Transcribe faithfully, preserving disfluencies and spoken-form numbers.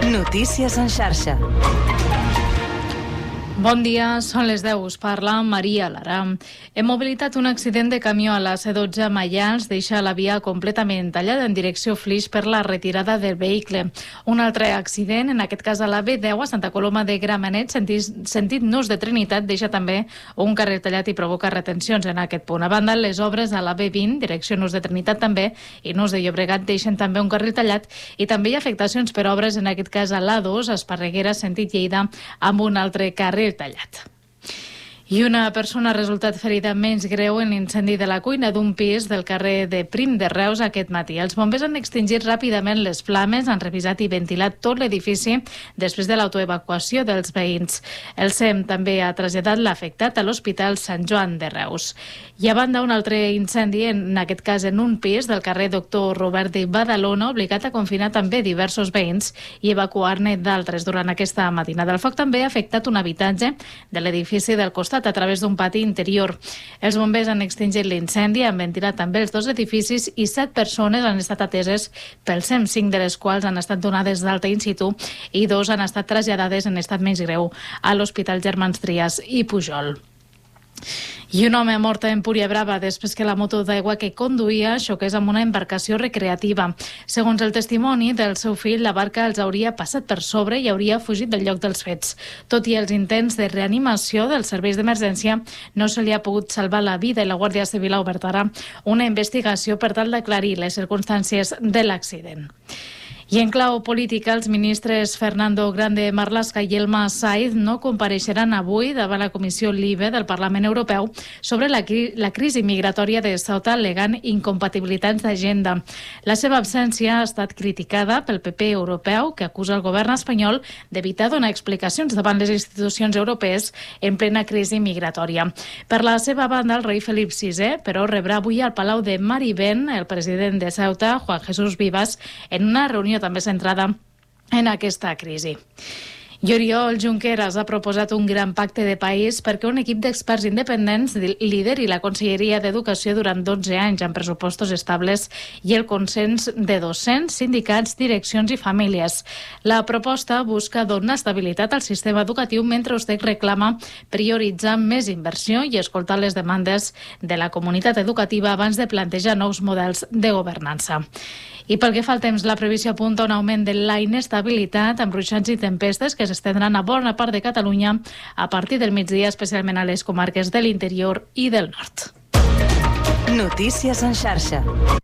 Notícies en xarxa. Bon dia, són les deu. Us parla Maria Lara. Hem mobilitat un accident de camió a la C dotze a Maials deixa la via completament tallada en direcció Flix per la retirada del vehicle. Un altre accident, en aquest cas a la B deu a Santa Coloma de Gramenet, sentit, sentit Nus de Trinitat, deixa també un carrer tallat i provoca retencions en aquest punt. A banda, les obres a la B vint, direcció Nus de Trinitat també, i Nus de Llobregat deixen també un carrer tallat i també hi ha afectacions per obres, en aquest cas a l'A dos, a Esparreguera, sentit Lleida, amb un altre carrer tallat. I una persona ha resultat ferida menys greu en l'incendi de la cuina d'un pis del carrer de Prim de Reus aquest matí. Els bombers han extingit ràpidament les flames, han revisat i ventilat tot l'edifici després de l'autoevacuació dels veïns. El S E M també ha traslladat l'afectat a l'Hospital Sant Joan de Reus. I a banda, un altre incendi, en aquest cas en un pis del carrer Doctor Robert de Badalona, obligat a confinar també diversos veïns i evacuar-ne d'altres durant aquesta matinada. El foc també ha afectat un habitatge de l'edifici del costat a través d'un pati interior. Els bombers han extingit l'incendi, han ventilat també els dos edificis i set persones han estat ateses pel S E M, cinc de les quals han estat donades d'alta in situ i dos han estat traslladades en estat menys greu a l'Hospital Germans Trias i Pujol. I un home mort a Empuriabrava després que la moto d'aigua que conduïa xoqués amb una embarcació recreativa. Segons el testimoni del seu fill, la barca els hauria passat per sobre i hauria fugit del lloc dels fets. Tot i els intents de reanimació dels serveis d'emergència, no se li ha pogut salvar la vida i la Guàrdia Civil ha obert ara una investigació per tal d'aclarir les circumstàncies de l'accident. I en clau política, els ministres Fernando Grande Marlaska i Elma Saiz no compareixeran avui davant la Comissió LIBE del Parlament Europeu sobre la, cri la crisi migratòria de Ceuta, al·legant incompatibilitats d'agenda. La seva absència ha estat criticada pel P P europeu, que acusa el govern espanyol d'evitar donar explicacions davant les institucions europees en plena crisi migratòria. Per la seva banda, el rei Felip sisè, però, rebrà avui al Palau de Marivent el president de Ceuta, Juan Jesús Vivas, en una reunió també centrada en aquesta crisi. I Oriol Junqueras ha proposat un gran pacte de país perquè un equip d'experts independents lideri la Conselleria d'Educació durant dotze anys amb pressupostos estables i el consens de docents, sindicats, direccions i famílies. La proposta busca donar estabilitat al sistema educatiu mentre USTEC reclama prioritzar més inversió i escoltar les demandes de la comunitat educativa abans de plantejar nous models de governança. I pel que fa al temps, la previsió apunta un augment de la inestabilitat amb ruixats i tempestes que s'estendran a bona part de Catalunya a partir del migdia, especialment a les comarques de l'interior i del nord. Notícies en xarxa.